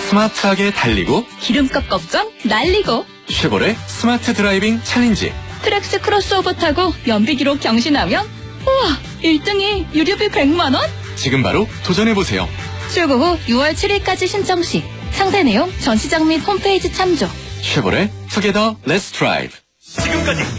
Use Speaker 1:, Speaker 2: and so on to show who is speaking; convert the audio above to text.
Speaker 1: 스마트하게 달리고
Speaker 2: 기름값 걱정 날리고
Speaker 1: 쉐보레 스마트 드라이빙 챌린지.
Speaker 2: 트랙스 크로스오버 타고 연비 기록 경신하면 우와 1등이 유류비 100만원?
Speaker 1: 지금 바로 도전해보세요.
Speaker 2: 출고 후 6월 7일까지 신청 시 상세 내용 전시장 및 홈페이지 참조.
Speaker 1: 쉐보레 투게더 렛츠 드라이브.
Speaker 3: 지금까지